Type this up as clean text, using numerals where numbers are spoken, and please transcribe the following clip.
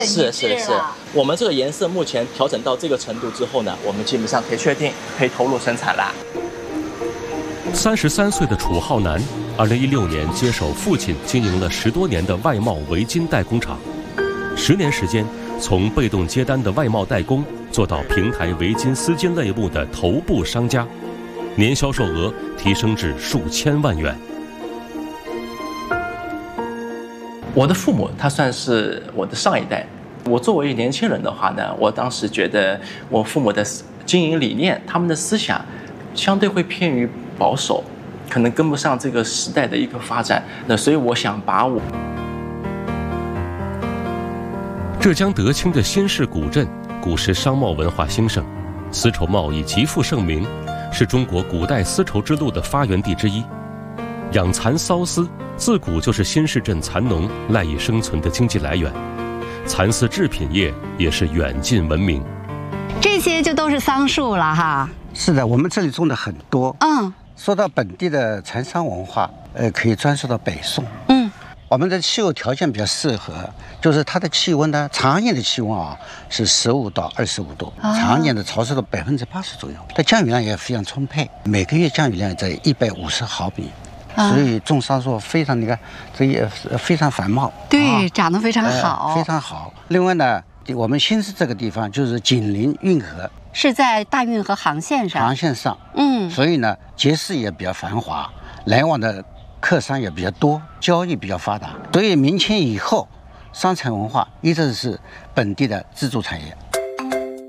是，我们这个颜色目前调整到这个程度之后呢，我们基本上可以确定可以投入生产啦。 33岁的楚浩南，2016年接手父亲经营了10多年的外贸围巾代工厂，10年时间，从被动接单的外贸代工做到平台围巾丝巾类目的头部商家，年销售额提升至数千万元。 我的父母他算是我的上一代，我作为年轻人的话呢，我当时觉得我父母的经营理念，他们的思想相对会偏于保守，可能跟不上这个时代的一个发展。那所以我想把我浙江德清的新市古镇，古时商贸文化兴盛，丝绸贸易极负盛名，是中国古代丝绸之路的发源地之一。养蚕缫丝自古就是新市镇蚕农赖以生存的经济来源，蚕丝制品业也是远近闻名。 这些就都是桑树了哈。 是的，我们这里种的很多。说到本地的蚕桑文化，可以追溯到北宋。我们的气候条件比较适合，就是它的气温呢，常年的气温是15到25度，常年的潮湿度80%左右。它降雨量也非常充沛，每个月降雨量在150毫米。所以种桑树非常，你看这也非常繁茂， 对，长得非常好， 非常好。另外呢，我们新市这个地方就是紧邻运河， 是在大运河航线上。所以呢，街市也比较繁华，来往的客商也比较多，交易比较发达。所以明清以后，桑蚕文化一直是本地的支柱产业。